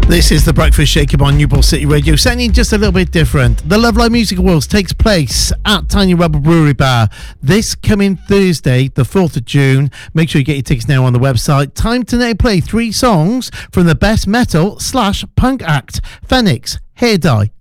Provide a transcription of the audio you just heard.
This is the Breakfast Shaker on Newport City Radio, sounding just a little bit different. The Love Live Music Awards takes place at Tiny Rubber Brewery Bar this coming Thursday, the 4th of June. Make sure you get your tickets now on the website. Time to now play 3 songs from the best metal/punk act, Phoenix, Hair Dye.